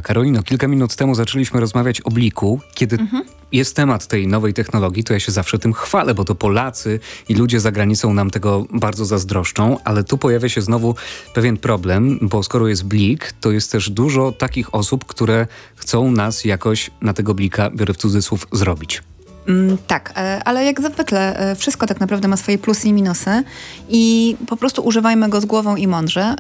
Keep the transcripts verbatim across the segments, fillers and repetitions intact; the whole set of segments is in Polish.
Karolino, kilka minut temu zaczęliśmy rozmawiać o bliku. Kiedy mhm. jest temat tej nowej technologii, to ja się zawsze tym chwalę, bo to Polacy i ludzie za granicą nam tego bardzo zazdroszczą, ale tu pojawia się znowu pewien problem, bo skoro jest blik, to jest też dużo takich osób, które chcą nas jakoś na tego blika, biorę w cudzysłów, zrobić. Mm, tak, ale jak zwykle wszystko tak naprawdę ma swoje plusy i minusy i po prostu używajmy go z głową i mądrze.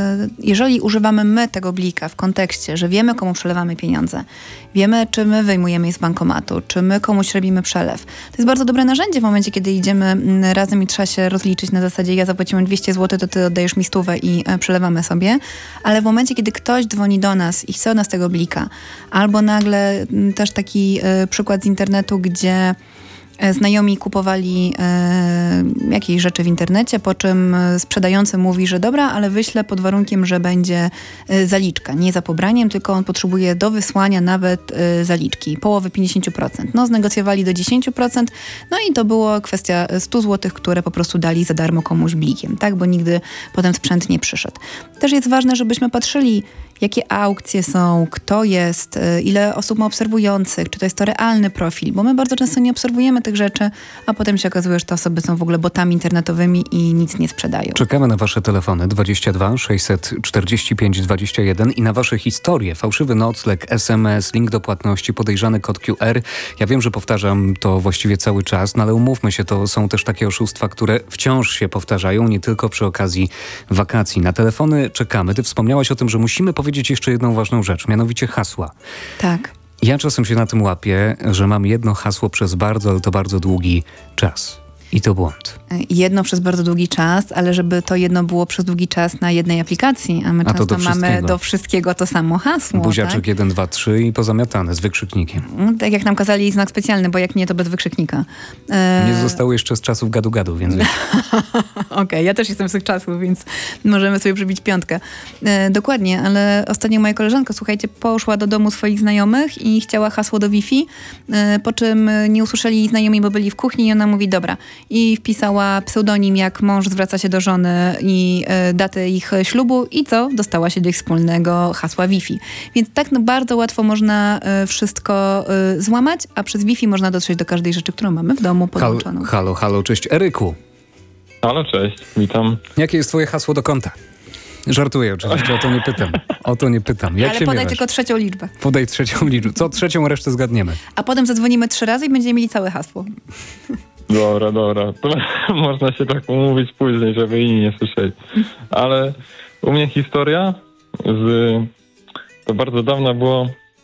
Jeżeli używamy my tego blika w kontekście, że wiemy, komu przelewamy pieniądze, wiemy, czy my wyjmujemy je z bankomatu, czy my komuś robimy przelew, to jest bardzo dobre narzędzie w momencie, kiedy idziemy razem i trzeba się rozliczyć na zasadzie ja zapłaciłem dwieście złotych, to ty oddajesz mi stówę i przelewamy sobie, ale w momencie, kiedy ktoś dzwoni do nas i chce od nas tego blika, albo nagle też taki przykład z internetu, gdzie znajomi kupowali e, jakieś rzeczy w internecie, po czym sprzedający mówi, że dobra, ale wyślę pod warunkiem, że będzie e, zaliczka. Nie za pobraniem, tylko on potrzebuje do wysłania nawet e, zaliczki, połowy pięćdziesiąt procent. No, znegocjowali do dziesięć procent, no i to była kwestia sto złotych, które po prostu dali za darmo komuś blikiem, tak? Bo nigdy potem sprzęt nie przyszedł. Też jest ważne, żebyśmy patrzyli, jakie aukcje są, kto jest, ile osób ma obserwujących, czy to jest to realny profil, bo my bardzo często nie obserwujemy tych rzeczy, a potem się okazuje, że te osoby są w ogóle botami internetowymi i nic nie sprzedają. Czekamy na wasze telefony dwadzieścia dwa sześćset czterdzieści pięć dwadzieścia jeden i na wasze historie. Fałszywy nocleg, es em es, link do płatności, podejrzany kod Q R. Ja wiem, że powtarzam to właściwie cały czas, no ale umówmy się, to są też takie oszustwa, które wciąż się powtarzają, nie tylko przy okazji wakacji. Na telefony czekamy. Ty wspomniałaś o tym, że musimy powiedzieć jeszcze jedną ważną rzecz, mianowicie hasła. Tak. Ja czasem się na tym łapię, że mam jedno hasło przez bardzo, ale to bardzo długi czas. I to błąd. Jedno przez bardzo długi czas, ale żeby to jedno było przez długi czas na jednej aplikacji, a my a często do mamy do wszystkiego to samo hasło. Buziaczek tak? jeden, dwa, trzy i pozamiatane z wykrzyknikiem. Tak jak nam kazali znak specjalny, bo jak nie, to bez wykrzyknika. E... Nie zostało jeszcze z czasów gadu-gadu, więc... Okej, okay, ja też jestem z tych czasów, więc możemy sobie przybić piątkę. E, dokładnie, ale ostatnio moja koleżanka, słuchajcie, poszła do domu swoich znajomych i chciała hasło do Wi-Fi, e, po czym nie usłyszeli znajomi, bo byli w kuchni i ona mówi, dobra, i wpisała pseudonim, jak mąż zwraca się do żony i y, datę ich ślubu i co? Dostała się do ich wspólnego hasła Wi-Fi. Więc tak no, bardzo łatwo można y, wszystko y, złamać, a przez Wi-Fi można dotrzeć do każdej rzeczy, którą mamy w domu podłączoną. Halo, halo, halo, cześć Eryku. Halo, cześć, witam. Jakie jest twoje hasło do konta? Żartuję oczywiście, o to nie pytam. O to nie pytam. Jak Ale się podaj miewasz? tylko trzecią liczbę. Podaj trzecią liczbę. Co trzecią resztę zgadniemy? A potem zadzwonimy trzy razy i będziemy mieli całe hasło. Dobra, dobra. To można się tak umówić później, żeby inni nie słyszeli. Ale u mnie historia z... To bardzo dawno było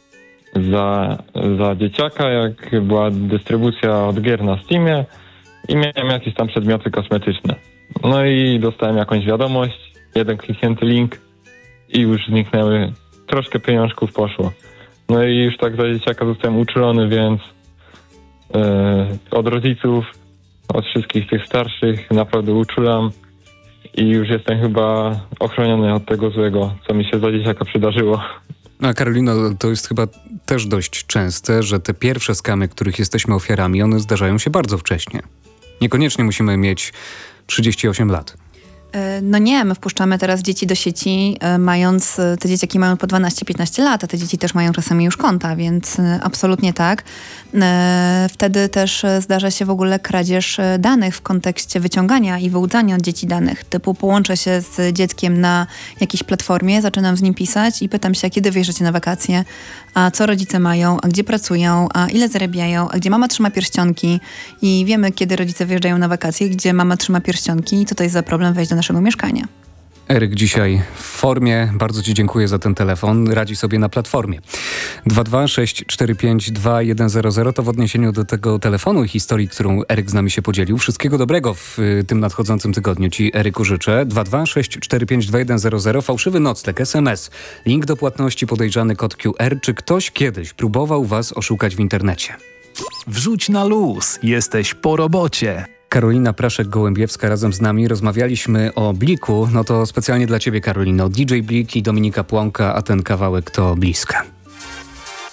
za, za dzieciaka, jak była dystrybucja od gier na Steamie i miałem jakieś tam przedmioty kosmetyczne. No i dostałem jakąś wiadomość, jeden kliknięty link i już zniknęły. Troszkę pieniążków poszło. No i już tak za dzieciaka zostałem uczulony, więc od rodziców, od wszystkich tych starszych naprawdę uczulam i już jestem chyba ochroniony od tego złego, co mi się za dzieciaka przydarzyło. A Karolino, to jest chyba też dość częste, że te pierwsze skamy, których jesteśmy ofiarami, one zdarzają się bardzo wcześnie. Niekoniecznie musimy mieć trzydzieści osiem lat. No nie, my wpuszczamy teraz dzieci do sieci, mając, te dzieciaki mają po dwanaście piętnaście lat, a te dzieci też mają czasami już konta, więc absolutnie tak. Wtedy też zdarza się w ogóle kradzież danych w kontekście wyciągania i wyłudzania od dzieci danych. Typu połączę się z dzieckiem na jakiejś platformie, zaczynam z nim pisać i pytam się, kiedy wyjeżdżacie na wakacje, a co rodzice mają, a gdzie pracują, a ile zarabiają, a gdzie mama trzyma pierścionki i wiemy, kiedy rodzice wyjeżdżają na wakacje, gdzie mama trzyma pierścionki i co to jest za problem wejść do naszego mieszkania. Eryk dzisiaj w formie. Bardzo ci dziękuję za ten telefon. Radzi sobie na platformie. dwa dwa sześć cztery pięć dwa jeden zero zero to w odniesieniu do tego telefonu i historii, którą Eryk z nami się podzielił. Wszystkiego dobrego w y, tym nadchodzącym tygodniu ci, Eryku, życzę. dwa dwa sześć cztery pięć dwa jeden zero zero. Fałszywy nocleg, es em es, link do płatności, podejrzany kod Q R. Czy ktoś kiedyś próbował was oszukać w internecie? Wrzuć na luz. Jesteś po robocie. Karolina Praszek-Gołębiewska razem z nami. Rozmawialiśmy o Bliku. No to specjalnie dla ciebie, Karolino. D J Blik i Dominika Płonka, a ten kawałek to Bliska.